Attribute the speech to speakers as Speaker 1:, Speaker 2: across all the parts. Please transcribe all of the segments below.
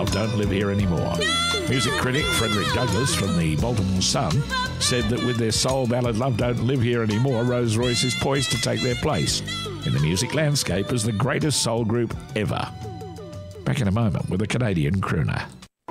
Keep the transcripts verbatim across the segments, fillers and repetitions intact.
Speaker 1: Love Don't Live Here Anymore. Music critic Frederick Douglass from the Baltimore Sun said that with their soul ballad Love Don't Live Here Anymore, Rolls-Royce is poised to take their place in the music landscape as the greatest soul group ever. Back in a moment with a Canadian crooner.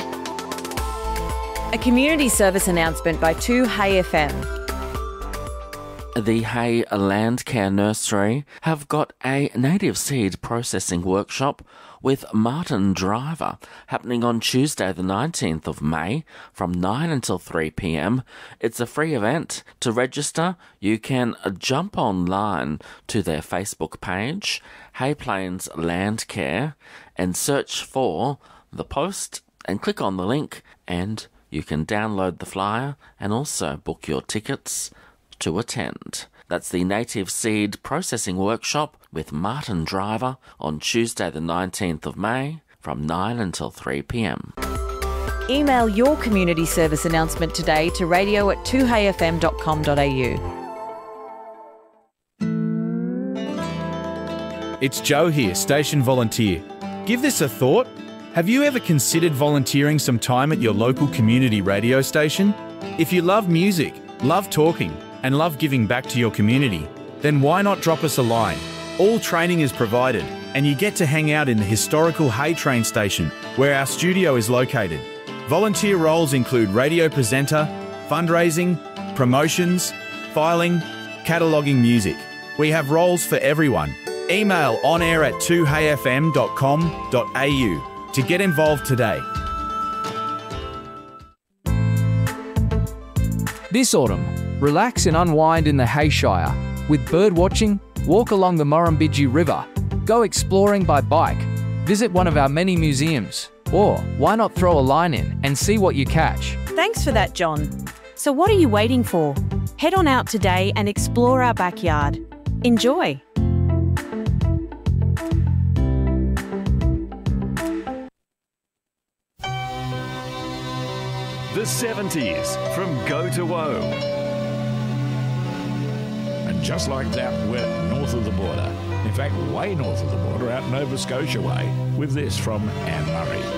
Speaker 2: A community service announcement by two Hay F M.
Speaker 3: The Hay Landcare Nursery have got a native seed processing workshop with Martin Driver happening on Tuesday the nineteenth of May from nine until three p m. It's a free event. To register, you can jump online to their Facebook page, Hay Plains Landcare, and search for the post and click on the link, and you can download the flyer and also book your tickets to attend. That's the Native Seed Processing Workshop with Martin Driver on Tuesday the nineteenth of May from nine until three p m.
Speaker 2: Email your community service announcement today to radio at two hay f m dot com dot a u.
Speaker 4: It's Joe here, station volunteer. Give this a thought. Have you ever considered volunteering some time at your local community radio station? If you love music, love talking, and love giving back to your community, then why not drop us a line? All training is provided, and you get to hang out in the historical Hay train station where our studio is located. Volunteer roles include radio presenter, fundraising, promotions, filing, cataloguing music. We have roles for everyone. Email onair at two hay f m dot com dot a u to get involved today.
Speaker 5: This autumn, relax and unwind in the Hay Shire with bird watching, walk along the Murrumbidgee River, go exploring by bike, visit one of our many museums, or why not throw a line in and see what you catch?
Speaker 6: Thanks for that, John. So what are you waiting for? Head on out today and explore our backyard. Enjoy!
Speaker 7: The seventies from Go to Woe.
Speaker 1: And just like that, we're north of the border. In fact, way north of the border, out Nova Scotia way, with this from Anne Murray.